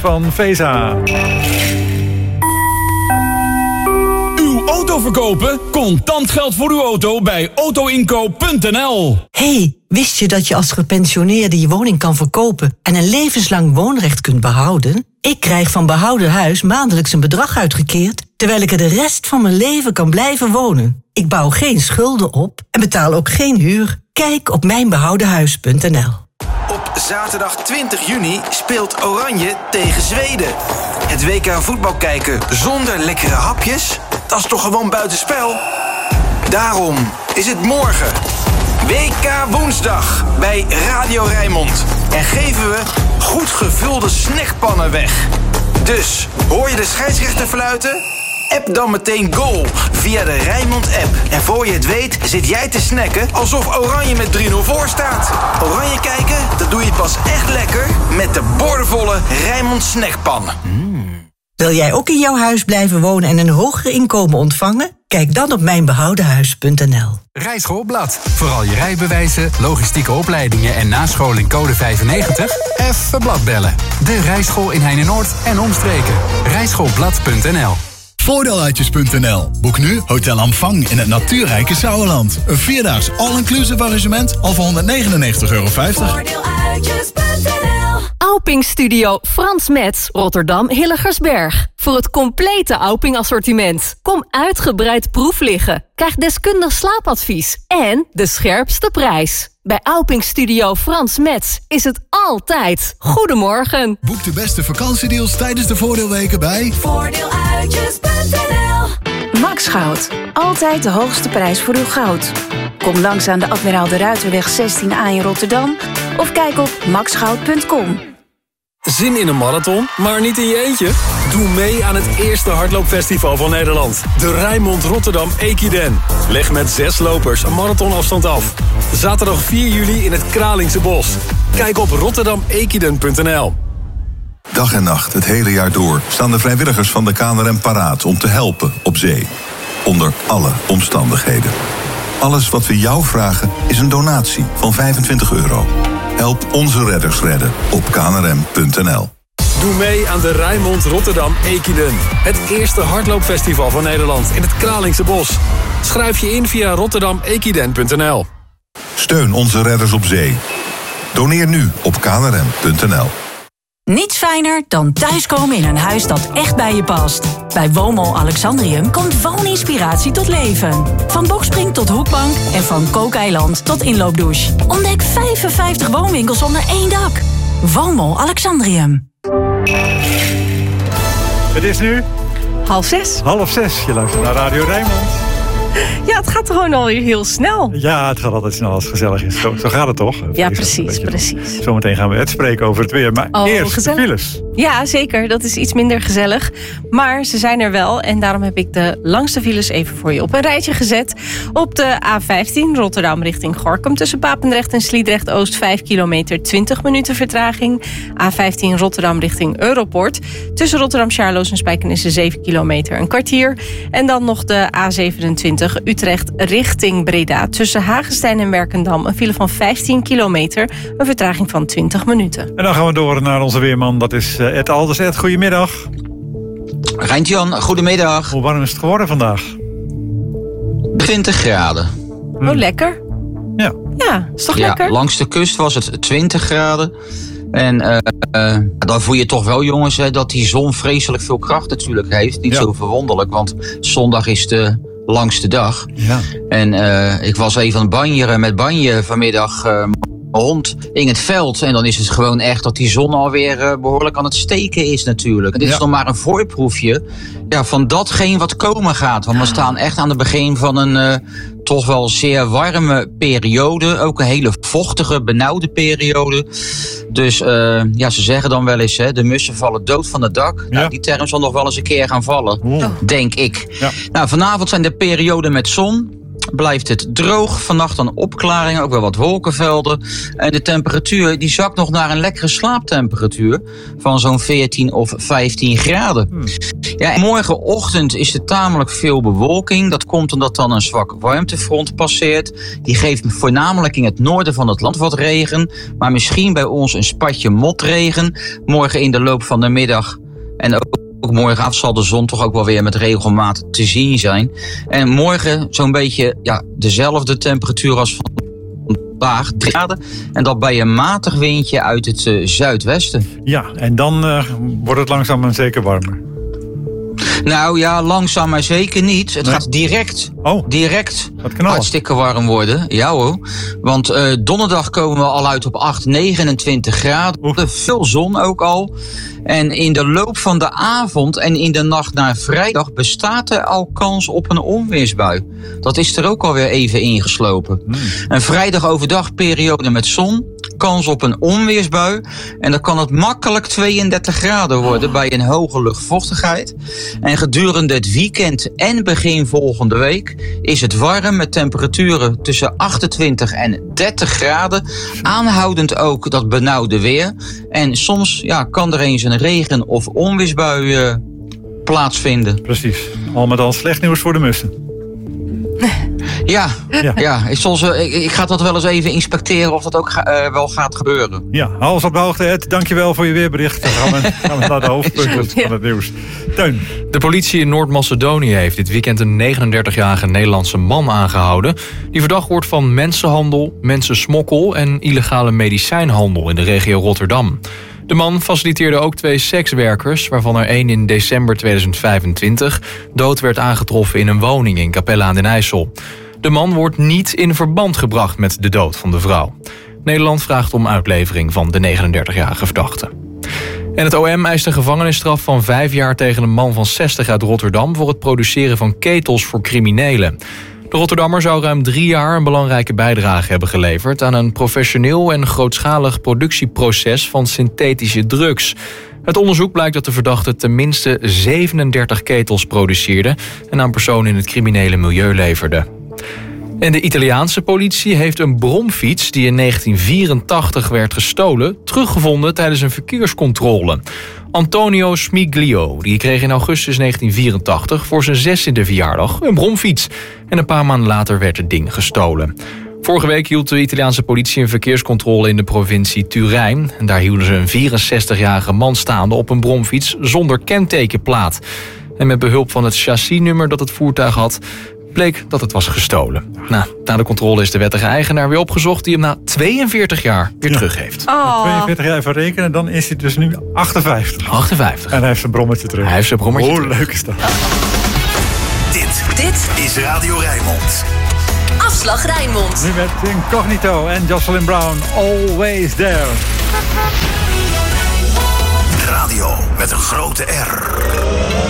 van Vesa. Auto verkopen? Contant geld voor uw auto bij autoinkoop.nl. Hey, wist je dat je als gepensioneerde je woning kan verkopen en een levenslang woonrecht kunt behouden? Ik krijg van Behouden Huis maandelijks een bedrag uitgekeerd, terwijl ik er de rest van mijn leven kan blijven wonen. Ik bouw geen schulden op en betaal ook geen huur. Kijk op mijnbehoudenhuis.nl. Op zaterdag 20 juni speelt Oranje tegen Zweden. Het WK voetbal kijken zonder lekkere hapjes? Dat is toch gewoon buitenspel? Daarom is het morgen WK woensdag bij Radio Rijnmond. En geven we goed gevulde snackpannen weg. Dus, hoor je de scheidsrechter fluiten? App dan meteen goal via de Rijnmond-app. En voor je het weet zit jij te snacken alsof Oranje met 3-0 voor staat. Oranje kijken, dat doe je pas echt lekker met de boordevolle Rijnmond snackpan. Wil jij ook in jouw huis blijven wonen en een hoger inkomen ontvangen? Kijk dan op mijnbehoudenhuis.nl. Rijschoolblad. Vooral je rijbewijzen, logistieke opleidingen en nascholing code 95? Even bladbellen. De Rijschool in Heinenoord en omstreken. Rijschoolblad.nl. Voordeeluitjes.nl. Boek nu Hotel Amfang in het natuurrijke Sauerland. Een 4-daags all-inclusive arrangement al voor €199,50. Voordeeluitjes.nl. Auping Studio Frans Metz, Rotterdam Hilligersberg. Voor het complete Auping assortiment. Kom uitgebreid proef liggen. Krijg deskundig slaapadvies. En de scherpste prijs. Bij Auping Studio Frans Metz is het altijd goedemorgen. Boek de beste vakantiedeals tijdens de voordeelweken bij Voordeeluitjes.nl. Max Goud. Altijd de hoogste prijs voor uw goud. Kom langs aan de Admiraal de Ruiterweg 16A in Rotterdam. Of kijk op maxgoud.com. Zin in een marathon, maar niet in je eentje? Doe mee aan het eerste hardloopfestival van Nederland. De Rijnmond Rotterdam Equiden. Leg met 6 lopers een marathonafstand af. Zaterdag 4 juli in het Kralingse Bos. Kijk op rotterdamequiden.nl. Dag en nacht, het hele jaar door, staan de vrijwilligers van de KNRM paraat om te helpen op zee. Onder alle omstandigheden. Alles wat we jou vragen is een donatie van €25. Help onze redders redden op knrm.nl. Doe mee aan de Rijnmond Rotterdam Equiden. Het eerste hardloopfestival van Nederland in het Kralingse Bos. Schrijf je in via rotterdamequiden.nl. Steun onze redders op zee. Doneer nu op knrm.nl. Niets fijner dan thuiskomen in een huis dat echt bij je past. Bij Woonmol Alexandrium komt wooninspiratie tot leven. Van bokspring tot hoekbank en van kookeiland tot inloopdouche. Ontdek 55 woonwinkels onder één dak. Woonmol Alexandrium. Het is nu 5:30. 5:30. Je luistert naar Radio Rijnmond. Ja, het gaat gewoon alweer heel snel. Ja, het gaat altijd snel als het gezellig is. Zo gaat het toch? Ja, precies. Zometeen gaan we het spreken over het weer. Maar eerst gezellig. de files. Ja, zeker. Dat is iets minder gezellig. Maar ze zijn er wel. En daarom heb ik de langste files even voor je op een rijtje gezet. Op de A15 Rotterdam richting Gorinchem. Tussen Papendrecht en Sliedrecht-Oost 5 kilometer, 20 minuten vertraging. A15 Rotterdam richting Europort. Tussen Rotterdam-Charloes en Spijkenisse 7 kilometer, een kwartier. En dan nog de A27 Utrecht richting Breda. Tussen Hagestein en Werkendam een file van 15 kilometer. Een vertraging van 20 minuten. En dan gaan we door naar onze weerman. Dat is Ed Alders. Ed, goedemiddag. Rijntjan, goedemiddag. Hoe warm is het geworden vandaag? 20 graden. Oh, lekker. Ja, is toch lekker? Langs de kust was het 20 graden. En dan voel je toch wel, jongens, dat die zon vreselijk veel kracht natuurlijk heeft. Niet zo verwonderlijk, want zondag is de langste dag. Ja. En ik was even aan het banjeren met Banje vanmiddag. Mijn hond in het veld. En dan is het gewoon echt dat die zon alweer behoorlijk aan het steken is natuurlijk. En dit is nog maar een voorproefje van datgene wat komen gaat. Want we staan echt aan het begin van een toch wel zeer warme periode. Ook een hele vochtige, benauwde periode. Dus ze zeggen dan wel eens, de mussen vallen dood van het dak. Ja. Nou, die term zal nog wel eens een keer gaan vallen, denk ik. Ja. Nou, vanavond zijn de perioden met zon. Blijft het droog. Vannacht dan opklaringen, ook wel wat wolkenvelden. En de temperatuur die zakt nog naar een lekkere slaaptemperatuur van zo'n 14 of 15 graden. Ja, en morgenochtend is er tamelijk veel bewolking. Dat komt omdat dan een zwak warmtefront passeert. Die geeft voornamelijk in het noorden van het land wat regen. Maar misschien bij ons een spatje motregen. Morgen in de loop van de middag en ook morgenavond zal de zon toch ook wel weer met regelmaat te zien zijn. En morgen zo'n beetje dezelfde temperatuur als vandaag, 3 graden. En dat bij een matig windje uit het zuidwesten. Ja, en dan wordt het langzaam en zeker warmer. Nou ja, langzaam maar zeker niet. Het gaat direct hartstikke warm worden. Ja hoor. Want donderdag komen we al uit op 29 graden. Veel zon ook al. En in de loop van de avond en in de nacht naar vrijdag bestaat er al kans op een onweersbui. Dat is er ook alweer even ingeslopen. Een vrijdag overdag periode met zon, kans op een onweersbui. En dan kan het makkelijk 32 graden worden bij een hoge luchtvochtigheid. En gedurende het weekend en begin volgende week is het warm met temperaturen tussen 28 en 30 graden. Aanhoudend ook dat benauwde weer. En soms kan er eens een regen- of onweersbui plaatsvinden. Precies. Al met al slecht nieuws voor de mussen. Ja. Ik ga dat wel eens even inspecteren of dat ook wel gaat gebeuren. Ja, alles op de hoogte, Ed. Dankjewel voor je weerbericht. Dan gaan we naar de hoofdpunten van het nieuws. Teun. De politie in Noord-Macedonië heeft dit weekend een 39-jarige Nederlandse man aangehouden. Die verdacht wordt van mensenhandel, mensensmokkel en illegale medicijnhandel in de regio Rotterdam. De man faciliteerde ook 2 sekswerkers, waarvan er 1 in december 2025 dood werd aangetroffen in een woning in Capelle aan den IJssel. De man wordt niet in verband gebracht met de dood van de vrouw. Nederland vraagt om uitlevering van de 39-jarige verdachte. En het OM eist een gevangenisstraf van 5 jaar tegen een man van 60 uit Rotterdam voor het produceren van ketels voor criminelen. De Rotterdammer zou ruim 3 jaar een belangrijke bijdrage hebben geleverd aan een professioneel en grootschalig productieproces van synthetische drugs. Uit onderzoek blijkt dat de verdachte tenminste 37 ketels produceerde en aan personen in het criminele milieu leverde. En de Italiaanse politie heeft een bromfiets die in 1984 werd gestolen teruggevonden tijdens een verkeerscontrole. Antonio Smiglio die kreeg in augustus 1984 voor zijn 6e verjaardag een bromfiets. En een paar maanden later werd het ding gestolen. Vorige week hield de Italiaanse politie een verkeerscontrole in de provincie Turijn. En daar hielden ze een 64-jarige man staande op een bromfiets zonder kentekenplaat. En met behulp van het chassisnummer dat het voertuig had, bleek dat het was gestolen. Na de controle is de wettige eigenaar weer opgezocht die hem na 42 jaar weer teruggeeft. 42 jaar even rekenen, dan is hij dus nu 58. 58. En hij heeft zijn brommetje terug. Hij heeft zijn brommetje terug. Hoe leuk is dat? Dit is Radio Rijnmond. Afslag Rijnmond. Nu met Incognito en Jocelyn Brown, Always There. Radio met een grote R.